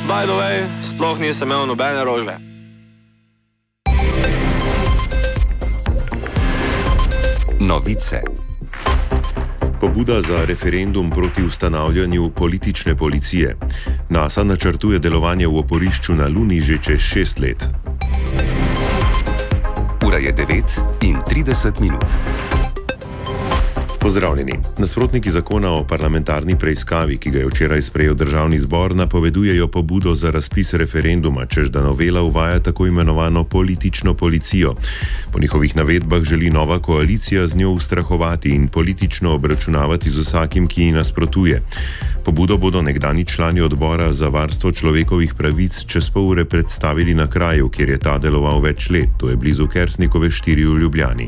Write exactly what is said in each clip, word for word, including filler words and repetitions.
By the way, sploh nisem imel nobene rože. Novice. Pobuda za referendum proti ustanavljanju politične policije. NASA načrtuje delovanje v oporišču na Luni že čez šest let. Ura je devet in trideset minut. Pozdravljeni. Nasprotniki zakona o parlamentarni preiskavi, ki ga je včeraj sprejel državni zbor, napovedujejo pobudo za razpis referenduma, čež da novela uvaja tako imenovano politično policijo. Po njihovih navedbah želi nova koalicija z njo ustrahovati in politično obračunavati z vsakim, ki ji nasprotuje. Pobudo bodo nekdani člani odbora za varstvo človekovih pravic čez pol ure predstavili na kraju, kjer je ta deloval več let, to je blizu Kersnikove štiri v Ljubljani.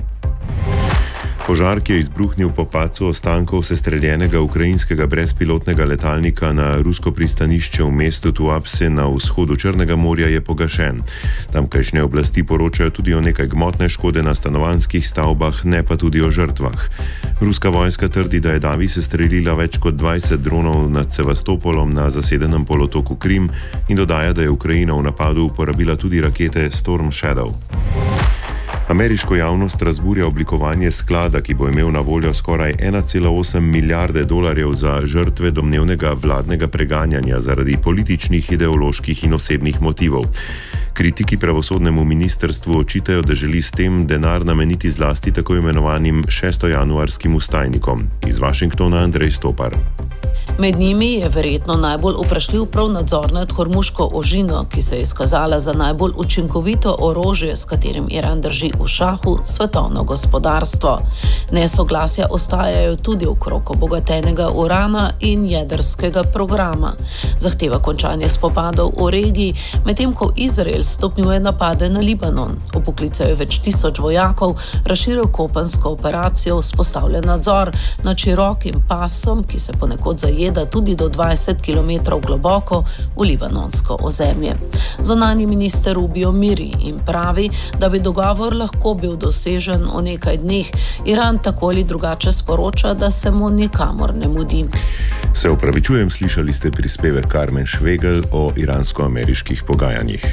Požar, ki je izbruhnil po padcu ostankov sestreljenega ukrajinskega brezpilotnega letalnika na rusko pristanišče v mestu Tuapse na vzhodu Črnega morja, je pogašen. Tamkajšnje oblasti poročajo tudi o nekaj gmotne škode na stanovanjskih stavbah, ne pa tudi o žrtvah. Ruska vojska trdi, da je davi sestrelila več kot dvajset dronov nad Sevastopolom na zasedenem polotoku Krim in dodaja, da je Ukrajina v napadu uporabila tudi rakete Storm Shadow. Ameriško javnost razburja oblikovanje sklada, ki bo imel na voljo skoraj ena cela osem milijarde dolarjev za žrtve domnevnega vladnega preganjanja zaradi političnih, ideoloških in osebnih motivov. Kritiki pravosodnemu ministrstvu očitajo, da želi s tem denar nameniti zlasti tako imenovanim šestojanuarskim vstajnikom. Iz Washingtona Andrej Stopar. Med njimi je verjetno najbolj vprašljiv prav nadzor nad hormuško ožino, ki se je izkazala za najbolj učinkovito orožje, s katerim Iran drži v šahu svetovno gospodarstvo. Nesoglasja ostajajo tudi okrog obogatenega urana in jedrskega programa. Zahteva končanje spopadov v regiji, medtem ko Izrael stopnjuje napade na Libanon. Vpoklicajo več tisoč vojakov, razširil kopensko operacijo, vzpostavlja nadzor nad širokim pasom, ki se ponekod zajeda da tudi do dvajset kilometrov globoko v libanonsko ozemlje. Zunanji minister Rubio miri in pravi, da bi dogovor lahko bil dosežen v nekaj dneh. Iran tako ali drugače sporoča, da se mu nikamor ne mudi. Se opravičujem, slišali ste prispevek Carmen Schwegel o iransko-ameriških pogajanjih.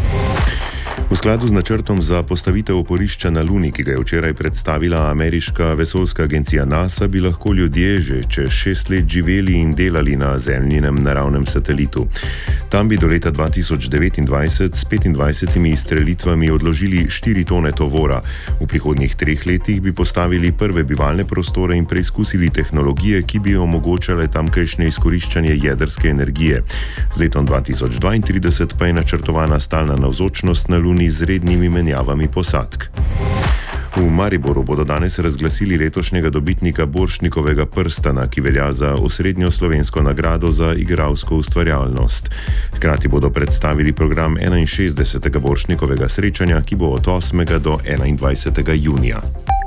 V skladu z načrtom za postavitev oporišča na Luni, ki ga je včeraj predstavila ameriška vesoljska agencija NASA, bi lahko ljudje že čez šest let živeli in delali na Zemljinem naravnem satelitu. Tam bi do leta dva tisoč devetindvajset s petindvajsetimi izstrelitvami odložili štiri tone tovora. V prihodnjih treh letih bi postavili prve bivalne prostore in preizkusili tehnologije, ki bi omogočale tamkajšnje izkoriščanje jedrske energije. Z letom dva tisoč dvaintrideset pa je načrtovana stalna navzočnost na Luni z rednimi menjavami posadk. V Mariboru bodo danes razglasili letošnjega dobitnika Borštnikovega prstana, ki velja za osrednjo slovensko nagrado za igralsko ustvarjalnost. Hkrati bodo predstavili program enainšestdesetega Borštnikovega srečanja, ki bo od osmega do enaindvajsetega junija.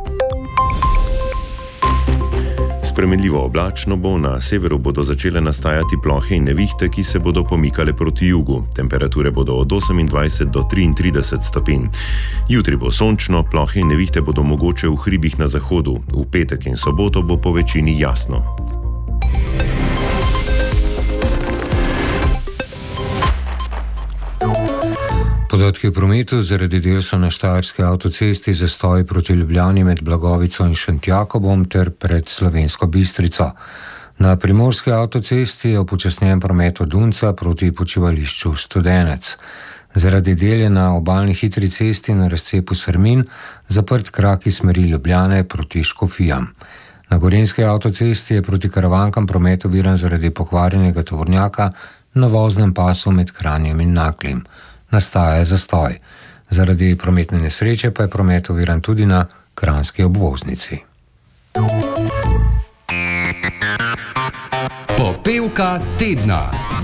Spremenljivo oblačno bo, na severu bodo začele nastajati plohe in nevihte, ki se bodo pomikale proti jugu. Temperature bodo od osemindvajset do triintrideset stopinj. Jutri bo sončno, plohe in nevihte bodo mogoče v hribih na zahodu. V petek in soboto bo po večini jasno. Podatki v prometu: zaradi del so na Štajerski avtocesti zastoj proti Ljubljani med Blagovico in Šentjakobom ter pred Slovensko Bistrico. Na Primorski avtocesti je upočasnjen promet od Dunca proti počivališču Studenec. Zaradi del je na obalni hitri cesti na razcepu Srmin zaprt krak iz smeri Ljubljane proti Škofijam. Na Gorenjski avtocesti je proti Karavankam promet oviran zaradi pokvarjenega tovornjaka na voznem pasu med Kranjem in Naklim. Nastaja zastoj. Zaradi prometne nesreče pa je promet oviran tudi na kranjski obvoznici. Popevka tedna.